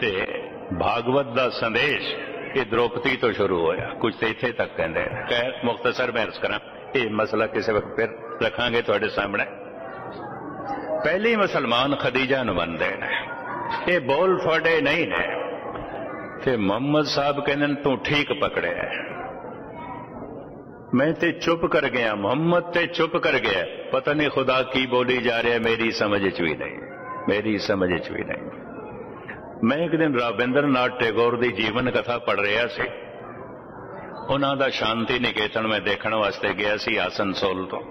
ते भागवत का संदेश ये द्रौपदी तो शुरू होया, कुछ तो इत्थे तक कहते हैं। खैर मुख्तसर मैं अर्ज करा, ये मसला किसी वक्त फिर रखांगे तुहाडे सामने। पहली मुसलमान खदीजा नूं मनदे ने, ये बोल थोड़े नहीं ने। ते मुहम्मद साहब कहंदे तू ठीक पकड़िया, मैं ते चुप कर गया, मुहम्मद ते चुप कर गया, पता नहीं खुदा की बोली जा रहा, मेरी समझ च भी नहीं, मेरी समझ च भी नहीं। मैं एक दिन रविंद्र नाथ टैगोर की जीवन कथा पढ़ रहा सी, उन्हां दा शांति निकेतन मैं देखने वास्ते गया सी आसनसोल तो।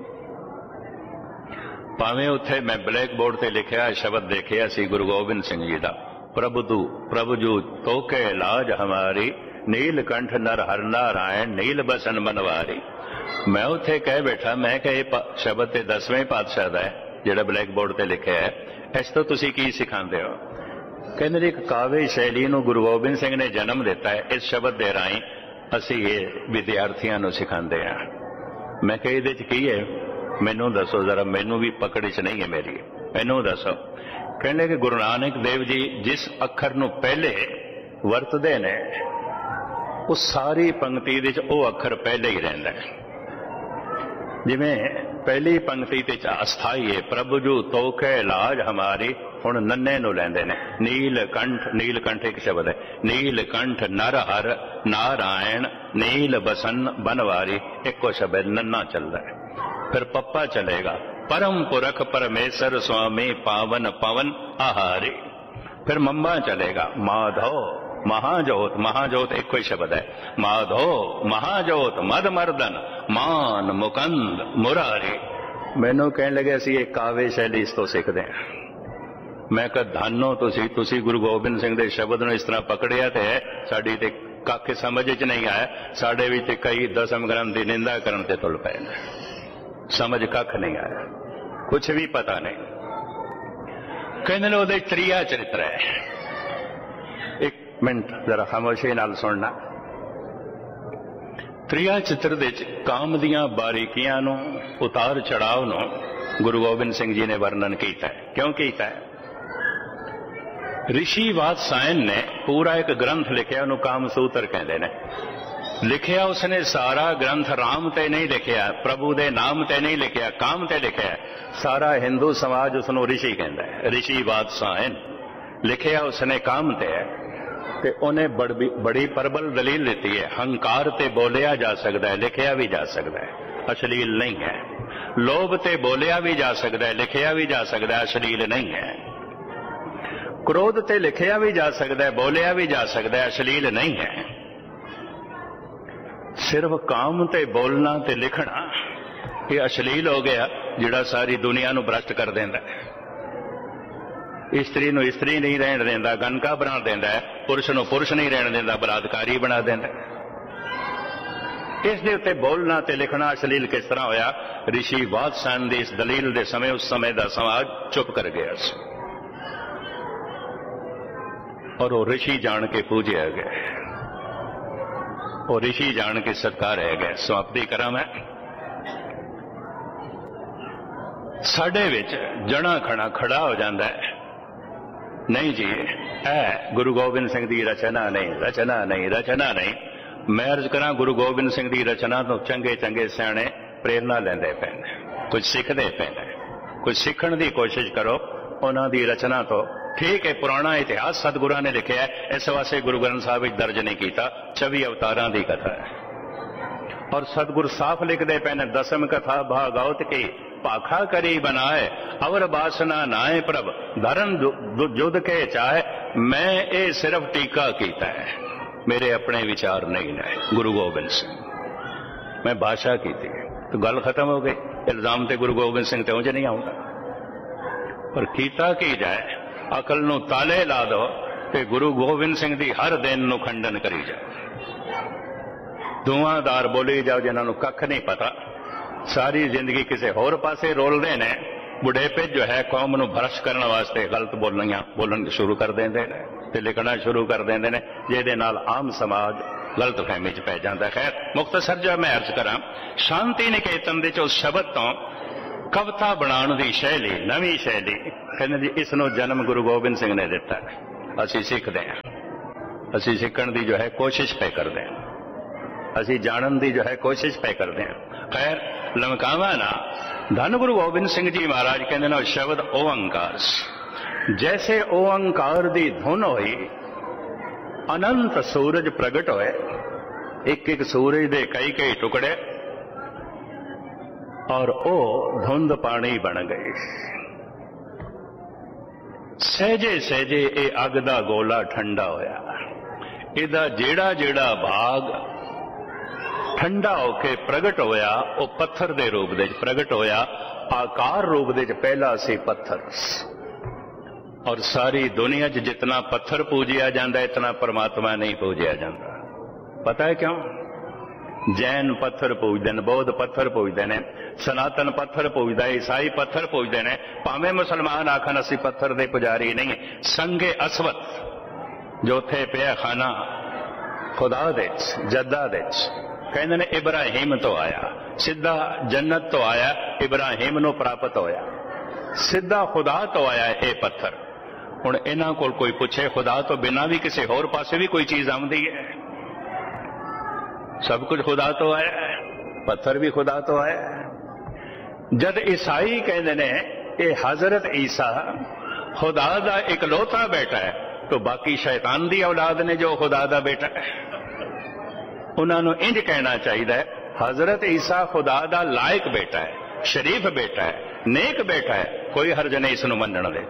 भावें उत्थे मैं ब्लैक बोर्ड ते लिखिया शब्द देखिया सी गुरु गोबिंद सिंह जी का, प्रभु जू तोके लाज हमारी, नीलकंठ नर हर नारायण, नील बसन बनवारी। मैं उत्थे कह बैठा, मैं कह शब्द ते 10वें पातशाह दा है जिहड़ा ब्लैक बोर्ड ते लिखिया है, इस तो तुसीं की सिखांदे हो? कहंदे एक काव्य शैली नूं गुरु गोबिंद सिंह ने जन्म दिता है, इस शब्द दे राहीं असीं ये विद्यार्थियों नूं सिखांदे हां। मैं कह इहदे च की है, मैनू दसो जरा, मैनू भी पकड़ च नहीं है मेरी, मैनू दसो। कहने कि गुरु नानक देव जी जिस अखर नूं पहले वरतदे ने, उस सारी पंक्ति दे च वो अखर पहले ही रहिंदा है। जिवें पहली पंक्ति ते अस्थाई है, प्रभु जू तोखे लाज हमारी, हुण नन्ने नूं लैंदे ने, नीलकंठ, नीलकंठ एक शब्द है, नीलकंठ नर हर नारायण, नील बसन बनवारी, एको शब्द नन्ना चलता है। फिर पप्पा चलेगा, परम पुरख परमेश्वर स्वामी पावन पवन आहारी। फिर मम्मा चलेगा, माधव महाजोत, महाजोत एक कोई शब्द है, माधव महाजोत मद मर्दन मान मुकंद मुरारी। मैनू कहने लगे असी एक काव्य शैली इस तो सीखते हैं। मैं कहा धानो तुसी गुरु गोबिंद सिंह के शब्द ने इस तरह पकड़िया तो है, साड़ी ते कख समझ च नहीं आया, साढ़े भी कई दसम ग्रंथ की निंदा करने ते तुल पे, समझ कख नहीं आया, कुछ भी पता नहीं। कहने वो त्रिया चरित्र है, एक मिनट जरा खामोशी नाल सुनना। त्रिया चित्र दे काम दियां बारीकियां नूं, उतार चढ़ाव नूं गुरु गोबिंद सिंह जी ने वर्णन किया है। क्यों किया है? ऋषि वात्सायन ने पूरा एक ग्रंथ लिखिया, उन्होंने कामसूत्र कहते हैं। लिखिया उसने सारा ग्रंथ राम ते नहीं लिखिया, प्रभु दे नाम ते नहीं लिखिया, काम ते लिखिया। सारा हिंदू समाज उसनों ऋषि कहता है, ऋषि वात्सायन। लिखिया उसने काम ते है, ते उन्हें बड़ी प्रबल दलील देती है, हंकार ते बोलिया जा सकता है, लिखिया भी जा सकता है, अश्लील नहीं है। लोभ ते बोलिया भी जा सकता है, लिखिया भी जा सकता है, अश्लील नहीं है। क्रोध ते लिखिया भी जा सकता है, बोलिया भी जा सकता है, अश्लील नहीं है। सिर्फ काम ते बोलना ते लिखना ये अश्लील हो गया, जिहड़ा सारी दुनिया नूं भ्रष्ट कर देंदा है। इस्त्री नूं इस्त्री नहीं रहन देंदा, गनका बना देंदा है, पुरुष नूं पुरुष नहीं रहन देंदा, बलात्कारी बना देंदा है। इस दे उत्ते बोलना ते लिखना अश्लील किस तरह होया? ऋषि वात्सायन दी इस दलील दे समय उस समय दा समाज चुप कर गया सी, और वो ऋषि जान के पूजे गए, वो ऋषि जान के सत्कार है गए। समाप्ति करा मैं। साडे विच जना खड़ा खड़ा हो जाता है, नहीं जी है गुरु गोबिंद सिंह की रचना नहीं, रचना नहीं, रचना नहीं। मैं अर्ज करा, गुरु गोबिंद सिंह की रचना तो चंगे चंगे सियाणे प्रेरणा लेंदे पे, कुछ सीखते पे, कुछ सीखण की कोशिश करो उन्हां दी रचना तो। ठीक है, पुराना इतिहास सतगुरां ने लिखा है, इस वास्ते गुरु ग्रंथ साहब दर्ज नहीं किया। 24 अवतारां की कथा है, और सतगुरु साफ लिखते पे ने, दसम कथा भागवत की पाखा करी बनाए, अवर बासना नाए प्रभ धरन जुद के चाहे। मैं ये सिर्फ टीका किया है, मेरे अपने विचार नहीं ने। गुरु गोबिंद सिंह मैं भाषा की थी तो गल खत्म हो गई। इल्जाम ते गुरु गोबिंद सिंह ते उंज नहीं आऊंगा, पर कीता की जाए, अकल नूं ताले ला दो ते गुरु गोबिंद सिंह दी हर दिन नूं खंडन करी जाओ। धुआंधार बोली जाओ जिन्हां नूं कख नहीं पता, सारी जिंदगी किसी होर पासे रोलते ने। बुढ़ेपे जो है कौम नूं भ्रष्ट करने वास्ते गलत बोलन शुरू कर देंदे ने ते लिखना शुरू कर देंदे ने, जिहदे नाल आम समाज गलत फहमी च पै जांदा। खैर मुख्तसर जो मैं अर्ज करा, शांति निकेतन दे उस शब्द तो कविता बनाने की शैली, नवी शैली, कहने जी इसनों जन्म गुरु गोबिंद सिंह ने दिता है, असीं सीखते हैं। असी सीखण की जो है कोशिश पे करते हैं, असी जानन की जो है कोशिश पे करते हैं। खैर लमकावा ना, धन गुरु गोबिंद सिंह जी महाराज कहते ना शब्द ओंकार, जैसे ओंकार की धुन हुई अनंत सूरज प्रगट होए, एक एक सूरज के कई कई टुकड़े, और ओ धुंध पानी बन गई। सहजे सहजे ये अग दा गोला ठंडा होया, इहदा जेड़ा जेड़ा भाग ठंडा होके प्रगट होया वो पत्थर दे रूप दे प्रगट होया, आकार रूप दे पहला सी पत्थर। और सारी दुनिया च जितना पत्थर पूजिया जाता इतना परमात्मा नहीं पूजिया जाता। पता है क्यों? जैन पत्थर पूजते हैं, बौद्ध पत्थर पूजते हैं, सनातन पत्थर पूजता है, ईसाई पत्थर पूजते हैं, भावें मुसलमान आखन असी पत्थर दे पुजारी नहीं। संगे असवत जो थे पिया खाना खुदा दे जद्दा दे, कहते ने इब्राहिम तो आया, सीधा जन्नत तो आया, इब्राहिम नो प्राप्त होया, सीधा खुदा तो आया ये पत्थर। हुण इन्हां कोल कोई पूछे खुदा तो बिना भी किसी होर पासे भी कोई चीज आउंदी है? सब कुछ खुदा तो आया, पत्थर भी खुदा तो आया। जद ईसाई कहते ने ये हजरत ईसा खुदा दा इकलौता बेटा है, तो बाकी शैतान दी औलाद ने जो खुदा दा बेटा है, उन्होंने इंज कहना चाहिए हजरत ईसा खुदा दा लायक बेटा है, शरीफ बेटा है, नेक बेटा है, कोई हर्ज नहीं इसनूं मनण दे।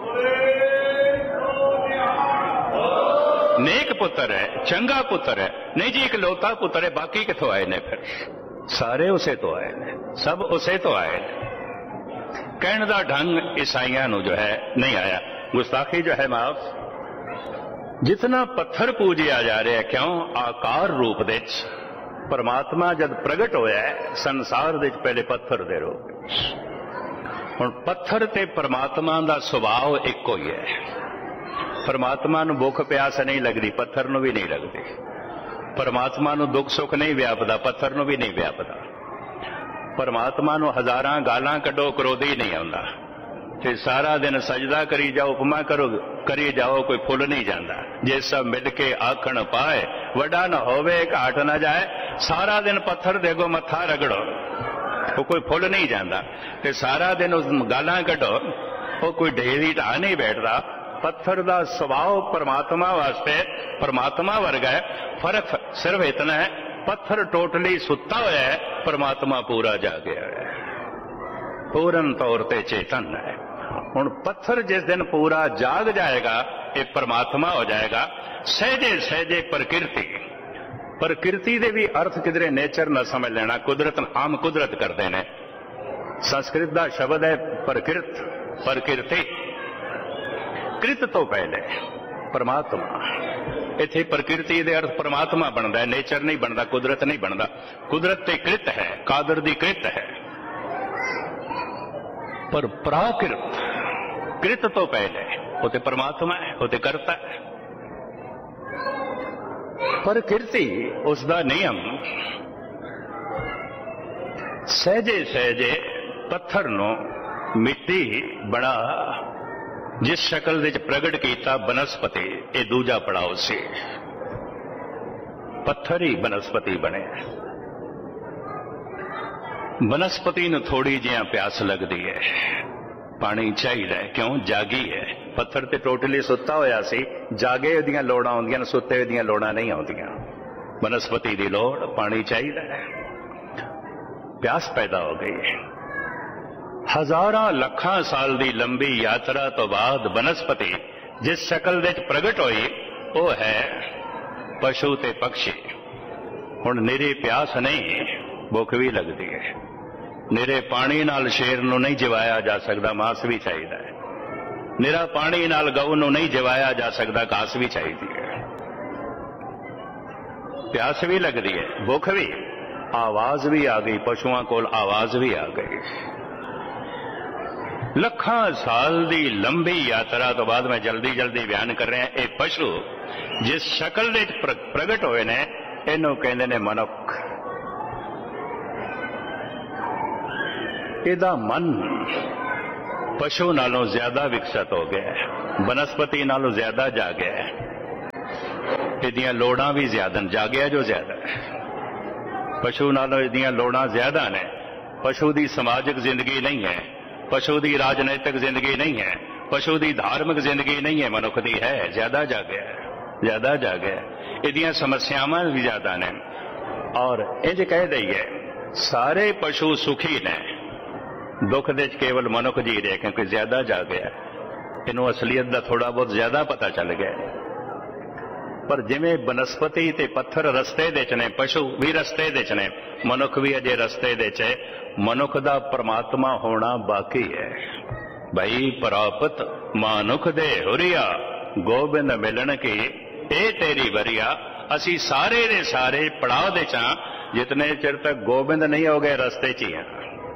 नेक पुत्र है, चंगा पुत्र है, नहीं जी इकलौता पुत्र है, बाकी किथों आए ने? फिर सारे उसे तो आए ने, सब उसे तो आए ने। कहने का ढंग ईसाइयां नूं जो है नहीं आया। गुस्ताखी जो है माफ, जितना पत्थर पूजिया जा रहा है, क्यों? आकार रूप दे परमात्मा जब प्रगट होया है संसार दे पहले पत्थर दे रूप। हुण पत्थर ते परमात्मा दा सुभाव इक्को ही है। परमात्मा नूं भुख प्यास नहीं लगती, पत्थर नूं भी नहीं लगती। परमात्मा नूं दुख सुख नहीं व्यापदा, पत्थर नूं भी नहीं व्यापदा। परमात्मा नूं हजारां गालां कड्डो, क्रोधी नहीं आउंदा। ते सारा दिन सजदा करी जाओ, उपमा करो करी जाओ, कोई फुल नहीं जाता। जे सब मिल के आखण पाए, वड्डा न होवे घाट न जाए। सारा दिन पत्थर दे अगों मत्था रगड़ो, वो कोई फुल नहीं जाता। ते सारा दिन उस गालां कड्डो, वो कोई ढेरी ढा नहीं बैठता। पत्थर का सुभाव परमात्मा वास्ते परमात्मा वर्गा है। फर्क सिर्फ इतना है, पत्थर टोटली सुता हुआ है, परमात्मा पूरा जागया है, पूर्ण तौर पर चेतन है। हुण पत्थर जिस दिन पूरा जाग जाएगा, ये परमात्मा हो जाएगा। सहजे सहजे प्रकृति, प्रकृति दे भी अर्थ किधरे नेचर न समझ लेना, कुदरत आम कुदरत करते हैं। संस्कृत का शब्द है प्रकृत, प्रकृति। कृत तो पहले परमात्मा, इत्थे प्रकृति दे अर्थ परमात्मा बनता है, नेचर नहीं बनता, कुदरत नहीं बनता। कुदरत ते कृत है, कादर दी कृत है, पर प्राकृत कृत तो पहले वो तो परमात्मा है, वो तो करता है। प्रकृति उसका नियम सहजे सहजे पत्थर नो मिट्टी बड़ा जिस शक्ल विच प्रगट किया बनस्पति, ये दूजा पड़ाव से पत्थर ही बनस्पति बने। बनस्पति नूं थोड़ी जिहा प्यास लगती है, पानी चाहिए, क्यों? जागी है। पत्थर ते टोटली सुता होया सी, जागे उहदियां लोड़ां आउंदियां, सुते उहदियां लोड़ां नहीं आउंदियां। बनस्पति दी लोड़ पानी चाहिए, प्यास पैदा हो गई। हजारां लखां साल दी लंबी यात्रा तो बाद बनस्पति जिस शक्ल विच प्रगट होई, वो है पशु ते पक्षी। हुण निरी प्यास नहीं, भुख भी लगती है। निरे पानी नाल शेर नूं नहीं जिवाया जा सकता, मांस भी चाहिए। निरा पानी नाल गऊ नूं नहीं जिवाया जा सकता, घास भी चाहिए है। प्यास भी लगती है, भुख भी, आवाज भी आ गई, पशुओं कोल आवाज भी आ गई। लखां साल दी लंबी यात्रा तो बाद मैं जल्दी जल्दी बयान कर रहा। ये पशु जिस शक्ल विच प्रगट होए ने, इहनूं कहंदे ने मनुख। इहदा मन पशु नालों ज्यादा विकसित हो गया है, बनस्पति नालों ज्यादा जा गया है। ਇਹਦੀਆਂ ਲੋੜਾਂ ਵੀ ਜ਼ਿਆਦਾ ਨੇ, ਜਾਗਿਆ ਜੋ ਜ਼ਿਆਦਾ ਹੈ। ਪਸ਼ੂ ਨਾਲੋਂ ਇਹਦੀਆਂ ਲੋੜਾਂ ਜ਼ਿਆਦਾ ਨੇ। ਪਸ਼ੂ ਦੀ ਸਮਾਜਿਕ ਜ਼ਿੰਦਗੀ ਨਹੀਂ ਹੈ, ਪਸ਼ੂ ਦੀ ਰਾਜਨੀਤਿਕ ਜ਼ਿੰਦਗੀ ਨਹੀਂ ਹੈ, ਪਸ਼ੂ ਦੀ ਧਾਰਮਿਕ ਜ਼ਿੰਦਗੀ ਨਹੀਂ ਹੈ, ਮਨੁੱਖ ਦੀ ਹੈ। ਜ਼ਿਆਦਾ ਜਾਗਿਆ, ਜ਼ਿਆਦਾ ਜਾਗਿਆ। ਇਹਦੀਆਂ ਸਮੱਸਿਆਵਾਂ ਵੀ ਜ਼ਿਆਦਾ ਨੇ। ਔਰ ਇੰਜ ਕਹਿ ਦਈਏ ਸਾਰੇ ਪਸ਼ੂ ਸੁਖੀ ਨੇ, ਦੁੱਖ ਦੇ ਵਿੱਚ ਕੇਵਲ ਮਨੁੱਖ ਜੀ ਰਿਹਾ ਕਿਉਂਕਿ ਜ਼ਿਆਦਾ ਜਾਗਿਆ। ਇਹਨੂੰ ਅਸਲੀਅਤ ਦਾ ਥੋੜਾ ਬਹੁਤ ਜ਼ਿਆਦਾ ਪਤਾ ਚੱਲ ਗਿਆ। ਪਰ ਜਿਵੇਂ ਬਨਸਪਤੀ ਤੇ ਪੱਥਰ ਰਸਤੇ ਦੇ ਚ ਨੇ, ਪਸ਼ੂ ਵੀ ਰਸਤੇ ਦੇ ਚ ਨੇ, ਮਨੁੱਖ ਵੀ ਅਜੇ ਰਸਤੇ ਦੇ ਚ ਹੈ। ਮਨੁੱਖ ਦਾ ਪਰਮਾਤਮਾ ਹੋਣਾ ਬਾਕੀ ਹੈ। ਭਈ ਪ੍ਰਾਪਤ ਮਾਨੁਖ ਦੇ ਹੁਰੀਆ, ਗੋਬਿੰਦ ਮਿਲਣ ਕੀ ਇਹ ਤੇਰੀ ਵਰੀਆ। ਅਸੀਂ ਸਾਰੇ ਦੇ ਸਾਰੇ ਪੜਾਅ ਦੇ ਚਾਂ, ਜਿਤਨੇ ਚਿਰ ਤੱਕ ਗੋਬਿੰਦ ਨਹੀਂ ਹੋ ਗਏ ਰਸਤੇ ਚ ਹੀ ਹਾਂ।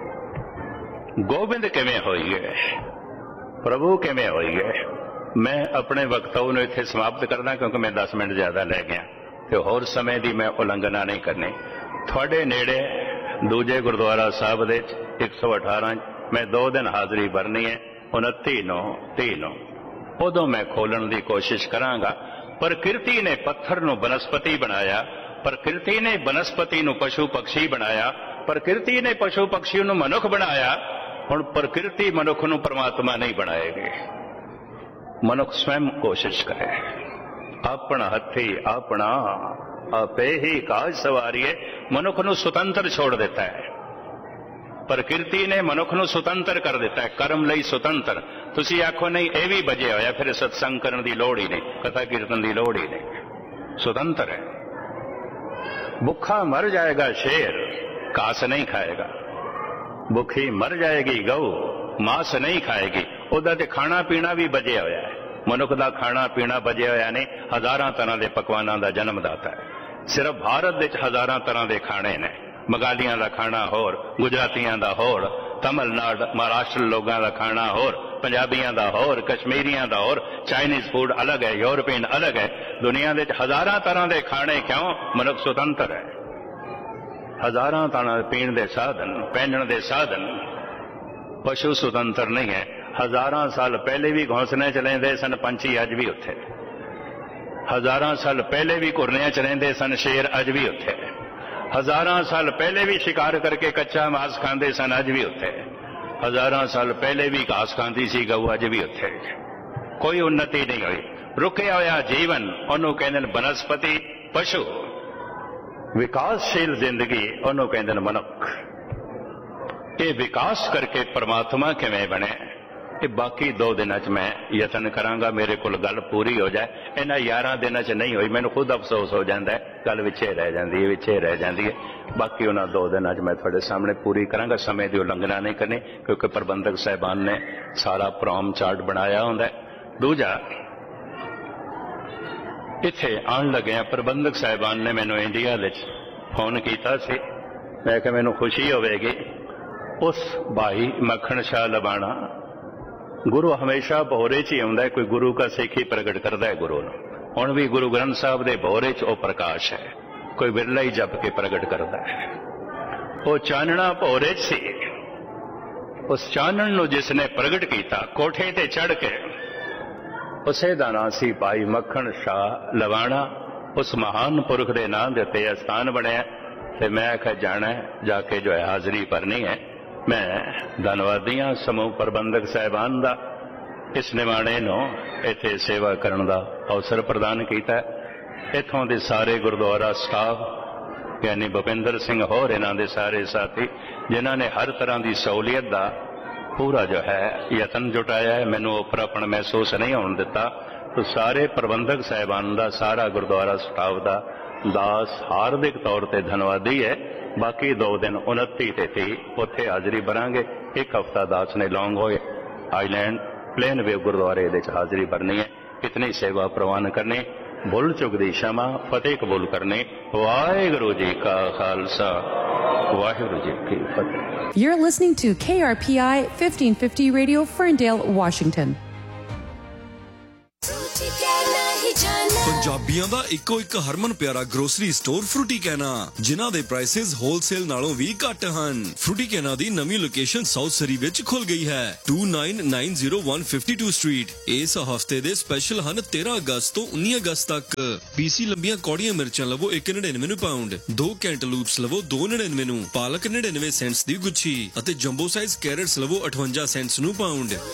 ਗੋਬਿੰਦ ਕਿਵੇਂ ਹੋਈਏ, ਪ੍ਰਭੂ ਕਿਵੇਂ ਹੋਈਏ। ਮੈਂ ਆਪਣੇ ਵਕਤਵ ਨੂੰ ਇੱਥੇ ਸਮਾਪਤ ਕਰਨਾ ਕਿਉਂਕਿ ਮੈਂ 10 ਮਿੰਟ ਜ਼ਿਆਦਾ ਲੈ ਗਿਆ ਤੇ ਹੋਰ ਸਮੇਂ ਦੀ ਮੈਂ ਉਲੰਘਣਾ ਨਹੀਂ ਕਰਨੀ। ਤੁਹਾਡੇ ਨੇੜੇ ਦੂਜੇ ਗੁਰਦੁਆਰਾ ਸਾਹਿਬ ਦੇ 118 ਮੈਂ 2 ਦਿਨ ਹਾਜ਼ਰੀ ਭਰਨੀ ਹੈ, 29 ਨੂੰ 30 ਨੂੰ। ਉਦੋਂ ਮੈਂ ਖੋਲਣ ਦੀ ਕੋਸ਼ਿਸ਼ ਕਰਾਂਗਾ। ਪ੍ਰਕਿਰਤੀ ਨੇ ਪੱਥਰ ਨੂੰ ਬਨਸਪਤੀ ਬਣਾਇਆ, ਪ੍ਰਕਿਰਤੀ ਨੇ ਬਨਸਪਤੀ ਨੂੰ ਪਸ਼ੂ ਪਕਸ਼ੀ ਬਣਾਇਆ, ਪ੍ਰਕਿਰਤੀ ਨੇ ਪਸ਼ੂ ਪਕਸ਼ੀ ਨੂੰ ਮਨੁੱਖ ਬਣਾਇਆ। ਹੁਣ ਪ੍ਰਕਿਰਤੀ ਮਨੁੱਖ ਨੂੰ ਪਰਮਾਤਮਾ ਨਹੀਂ ਬਣਾਏਗੀ। ਮਨੁੱਖ ਸਵੈਮ ਕੋਸ਼ਿਸ਼ ਕਰੇ, ਆਪਣਾ ਹੱਥੀ ਆਪਣਾ ਆਪੇ ਹੀ ਕਾਜ ਸਵਾਰੀਏ। ਮਨੁੱਖ ਨੂੰ ਸੁਤੰਤਰ ਛੋੜ ਦਿੱਤਾ ਹੈ। ਪ੍ਰਕਿਰਤੀ ਨੇ ਮਨੁੱਖ ਨੂੰ ਸੁਤੰਤਰ ਕਰ ਦਿੱਤਾ ਹੈ, ਕਰਮ ਲਈ ਸੁਤੰਤਰ। ਤੁਸੀਂ ਆਖੋ ਨਹੀਂ ਇਹ ਵੀ ਬਜਿਆ ਹੋਇਆ, ਫਿਰ ਸਤਸੰਗ ਕਰਨ ਦੀ ਲੋੜ ਹੀ ਨਹੀਂ, ਕਥਾ ਕੀਰਤਨ ਦੀ ਲੋੜ ਹੀ ਨਹੀਂ। ਸੁਤੰਤਰ ਹੈ। ਭੁੱਖਾ ਮਰ ਜਾਏਗਾ ਸ਼ੇਰ, ਘਾਸ ਨਹੀਂ ਖਾਏਗਾ। ਭੁੱਖੀ ਮਰ ਜਾਏਗੀ ਗਊ, ਮਾਸ ਨਹੀਂ ਖਾਏਗੀ। ਉਹਦਾ ਤੇ ਖਾਣਾ ਪੀਣਾ ਵੀ ਬਜਿਆ ਹੋਇਆ ਹੈ। ਮਨੁੱਖ ਦਾ ਖਾਣਾ ਪੀਣਾ ਬਜਿਆ ਹੋਇਆ ਨੇ। ਹਜ਼ਾਰਾਂ ਤਰ੍ਹਾਂ ਦੇ ਪਕਵਾਨਾਂ ਦਾ ਜਨਮ ਦਾਤਾ ਹੈ। ਸਿਰਫ ਭਾਰਤ ਵਿੱਚ ਹਜ਼ਾਰਾਂ ਤਰ੍ਹਾਂ ਦੇ ਖਾਣੇ ਨੇ। ਬੰਗਾਲੀਆਂ ਦਾ ਖਾਣਾ ਹੋਰ, ਗੁਜਰਾਤੀਆਂ ਦਾ ਹੋਰ, ਤਮਿਲਨਾਡੂ ਮਹਾਰਾਸ਼ਟਰ ਲੋਕਾਂ ਦਾ ਖਾਣਾ ਹੋਰ, ਪੰਜਾਬੀਆਂ ਦਾ ਹੋਰ, ਕਸ਼ਮੀਰੀਆਂ ਦਾ ਹੋਰ, ਚਾਈਨੀਜ਼ ਫੂਡ ਅਲੱਗ ਹੈ, ਯੂਰਪੀਅਨ ਅਲੱਗ ਹੈ। ਦੁਨੀਆ ਵਿੱਚ ਹਜ਼ਾਰਾਂ ਤਰ੍ਹਾਂ ਦੇ ਖਾਣੇ। ਕਿਉਂ? ਮਨੁੱਖ ਸੁਤੰਤਰ ਹੈ। ਹਜ਼ਾਰਾਂ ਤਰ੍ਹਾਂ ਪੀਣ ਦੇ ਸਾਧਨ, ਪਹਿਨਣ ਦੇ ਸਾਧਨ। ਪਸ਼ੂ ਸੁਤੰਤਰ ਨਹੀਂ ਹੈ। ਹਜ਼ਾਰਾਂ ਸਾਲ ਪਹਿਲੇ ਵੀ ਘੋਂਸਲੇ ਚ ਰਹਿੰਦੇ ਸਨ ਪੰਛੀ, ਅੱਜ ਵੀ ਉੱਥੇ। ਹਜ਼ਾਰਾਂ ਸਾਲ ਪਹਿਲੇ ਵੀ ਘੁਰਨਿਆਂ ਚ ਰਹਿੰਦੇ ਸਨ ਸ਼ੇਰ, ਅੱਜ ਵੀ ਉੱਥੇ। ਹਜ਼ਾਰਾਂ ਸਾਲ ਪਹਿਲੇ ਵੀ ਸ਼ਿਕਾਰ ਕਰਕੇ ਕੱਚਾ ਮਾਸ ਖਾਂਦੇ ਸਨ, ਅੱਜ ਵੀ ਉੱਥੇ। ਹਜ਼ਾਰਾਂ ਸਾਲ ਪਹਿਲੇ ਵੀ ਘਾਸ ਖਾਂਦੀ ਸੀ ਗਊ, ਅੱਜ ਵੀ ਉੱਥੇ। ਕੋਈ ਉન્નਤੀ ਨਹੀਂ ਹੋਈ। ਰੁਕਿਆ ਹੋਇਆ ਜੀਵਨ ਉਹਨੂੰ ਕਹਿੰਦੇ ਨੇ ਬਨਸਪਤੀ ਪਸ਼ੂ। ਵਿਕਾਸਸ਼ੀਲ ਜ਼ਿੰਦਗੀ ਉਹਨੂੰ ਕਹਿੰਦੇ ਨੇ ਮਨੁੱਖ। ਇਹ ਵਿਕਾਸ ਕਰਕੇ ਪਰਮਾਤਮਾ ਕਿਵੇਂ ਬਣੇ, ਇਹ ਬਾਕੀ 2 ਦਿਨਾਂ 'ਚ ਮੈਂ ਯਤਨ ਕਰਾਂਗਾ। ਮੇਰੇ ਕੋਲ ਗੱਲ ਪੂਰੀ ਹੋ ਜਾਏ। ਇਹਨਾਂ 11 ਦਿਨਾਂ 'ਚ ਨਹੀਂ ਹੋਈ, ਮੈਨੂੰ ਖੁਦ ਅਫਸੋਸ ਹੋ ਜਾਂਦਾ ਹੈ। ਗੱਲ ਵਿੱਚੇ ਰਹਿ ਜਾਂਦੀ ਹੈ, ਵਿੱਚੇ ਰਹਿ ਜਾਂਦੀ ਹੈ। ਬਾਕੀ ਉਹਨਾਂ 2 ਦਿਨਾਂ 'ਚ ਮੈਂ ਤੁਹਾਡੇ ਸਾਹਮਣੇ ਪੂਰੀ ਕਰਾਂਗਾ। ਸਮੇਂ ਦੀ ਉਲੰਘਣਾ ਨਹੀਂ ਕਰਨੀ ਕਿਉਂਕਿ ਪ੍ਰਬੰਧਕ ਸਾਹਿਬਾਨ ਨੇ ਸਾਰਾ ਪ੍ਰੋਗਰਾਮ ਚਾਰਟ ਬਣਾਇਆ ਹੁੰਦਾ। ਦੂਜਾ, ਇੱਥੇ ਆਉਣ ਲੱਗਿਆ ਪ੍ਰਬੰਧਕ ਸਾਹਿਬਾਨ ਨੇ ਮੈਨੂੰ ਇੰਡੀਆ ਵਿੱਚ ਫੋਨ ਕੀਤਾ ਸੀ। ਮੈਂ ਕਿਹਾ ਮੈਨੂੰ ਖੁਸ਼ੀ ਹੋਵੇਗੀ। ਉਸ ਭਾਈ ਮੱਖਣ ਸ਼ਾਹ ਲਵਾਣਾ, ਗੁਰੂ ਹਮੇਸ਼ਾ ਭੋਰੇ 'ਚ ਹੀ ਆਉਂਦਾ। ਕੋਈ ਗੁਰੂ ਦਾ ਸਿੱਖ ਹੀ ਪ੍ਰਗਟ ਕਰਦਾ ਹੈ ਗੁਰੂ ਨੂੰ। ਹੁਣ ਵੀ ਗੁਰੂ ਗ੍ਰੰਥ ਸਾਹਿਬ ਦੇ ਭੋਰੇ 'ਚ ਉਹ ਪ੍ਰਕਾਸ਼ ਹੈ। ਕੋਈ ਵਿਰਲਾ ਹੀ ਜਪ ਕੇ ਪ੍ਰਗਟ ਕਰਦਾ ਹੈ। ਉਹ ਚਾਨਣਾ ਭੋਰੇ 'ਚ ਸੀ। ਉਸ ਚਾਨਣ ਨੂੰ ਜਿਸ ਨੇ ਪ੍ਰਗਟ ਕੀਤਾ ਕੋਠੇ ਤੇ ਚੜ ਕੇ, ਉਸੇ ਦਾ ਨਾਂ ਸੀ ਭਾਈ ਮੱਖਣ ਸ਼ਾਹ ਲਵਾਣਾ। ਉਸ ਮਹਾਨ ਪੁਰਖ ਦੇ ਨਾਂ ਦੇ ਉੱਤੇ ਅਸਥਾਨ ਬਣਿਆ ਤੇ ਮੈਂ ਆਖਿਆ ਜਾਣਾ ਜਾ ਕੇ ਜੋ ਹੈ ਹਾਜ਼ਰੀ ਭਰਨੀ ਹੈ। ਮੈਂ ਧੰਨਵਾਦੀ ਹਾਂ ਸਮੂਹ ਪ੍ਰਬੰਧਕ ਸਾਹਿਬਾਨ ਦਾ, ਇਸ ਨਿਮਾਣੇ ਨੂੰ ਇੱਥੇ ਸੇਵਾ ਕਰਨ ਦਾ ਅਵਸਰ ਪ੍ਰਦਾਨ ਕੀਤਾ। ਇੱਥੋਂ ਦੇ ਸਾਰੇ ਗੁਰਦੁਆਰਾ ਸਟਾਫ ਯਾਨੀ ਭੁਪਿੰਦਰ ਸਿੰਘ ਹੋਰ ਇਹਨਾਂ ਦੇ ਸਾਰੇ ਸਾਥੀ ਜਿਨ੍ਹਾਂ ਨੇ ਹਰ ਤਰ੍ਹਾਂ ਦੀ ਸਹੂਲੀਅਤ ਦਾ ਪੂਰਾ ਜੋ ਹੈ ਯਤਨ ਜੁਟਾਇਆ ਹੈ। ਮੈਨੂੰ ਉਪਰਾਪਣ ਮਹਿਸੂਸ ਨਹੀਂ ਹੋਣ ਦਿੱਤਾ। तो सारे प्रबंधक साहिबान का सारा गुरुद्वारा स्टाफ का दास हार्दिक तौर पर धन्यवादी है। बाकी 2 दिन 29 ते 30 उत्थे हाजरी भरांगे। 1 हफ्ता दास ने लॉन्ग होए आईलैंड प्लेन वे गुरुद्वारे हाजरी भरनी है। इतनी सेवा प्रवान करनी, भुल चुक दी क्षमा, फतेह कबूल करने। वाहिगुरु जी का खालसा, वाहिगुरु जी की फतेह। You're listening to KRPI 1550 Radio, Ferndale, Washington. ਪੰਜਾਬੀਆਂ ਦਾ ਇੱਕੋ ਇੱਕ ਹਰਮਨ ਪਿਆਰਾ ਗਰੋਸਰੀ ਸਟੋਰ ਫਰੂਟੀ ਕੈਨਾ, ਜਿਨ੍ਹਾਂ ਦੇ ਪ੍ਰਾਈਸਿਸ ਹੋਲਸੇਲ ਨਾਲੋਂ ਵੀ ਘੱਟ ਹਨ। ਫਰੂਟੀ ਕੈਨਾ ਦੀ ਨਵੀਂ ਲੋਕੇਸ਼ਨ ਸਾਊਥ ਸਰੀ ਵਿੱਚ ਖੁੱਲ ਗਈ ਹੈ, 2990 ਸਟਰੀਟ। ਇਸ ਹਫਤੇ ਦੇ ਸਪੈਸ਼ਲ ਹਨ 13 ਅਗਸਤ ਤੋਂ 19 ਅਗਸਤ ਤੱਕ। ਪੀਸੀ ਲੰਬੀਆਂ ਕੌੜੀਆਂ ਮਿਰਚਾਂ ਲਵੋ 1.99 ਨੂੰ ਪਾਉਂਡ, 2 ਕੈਂਟਲੂਪਸ ਲਵੋ 2.99 ਨੂੰ, ਪਾਲਕ 99 ਸੈਂਟਸ ਦੀ ਗੁੱਛੀ ਅਤੇ ਜੰਬੋ ਸਾਈਜ਼ ਕੈਰਟਸ ਲਵੋ 58 ਸੈਂਟਸ ਨੂੰ ਪਾਉਂਡ।